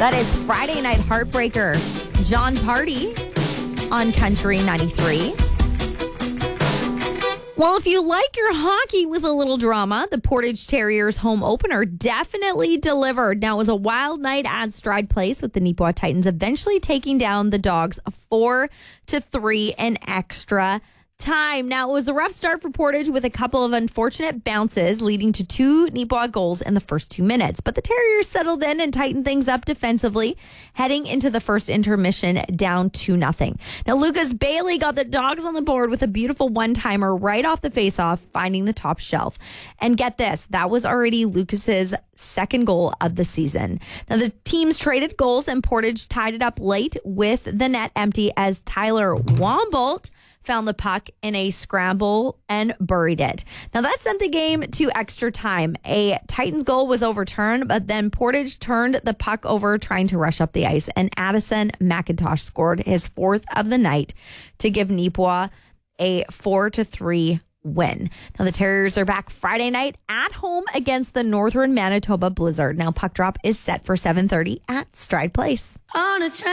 That is Friday Night Heartbreaker, John Party on Country 93. Well, if you like your hockey with a little drama, the Portage Terriers home opener definitely delivered. Now, it was a wild night at Stride Place with the Neepawa Titans eventually taking down the Dogs 4-3 in extra time. Now, it was a rough start for Portage with a couple of unfortunate bounces leading to 2 Neepawa goals in the first 2 minutes. But the Terriers settled in and tightened things up defensively, heading into the first intermission down 2-0. Now, Lucas Bailey got the Dogs on the board with a beautiful one-timer right off the faceoff, finding the top shelf. And get this, that was already Lucas's second goal of the season. Now, the teams traded goals and Portage tied it up late with the net empty as Tyler Wombolt found the puck in a scramble and buried it. Now, that sent the game to extra time. A Titans goal was overturned, but then Portage turned the puck over trying to rush up the ice, and Addison McIntosh scored his 4th of the night to give Neepawa a 4-3 win. Now, the Terriers are back Friday night at home against the Northern Manitoba Blizzard. Now, puck drop is set for 7:30 at Stride Place.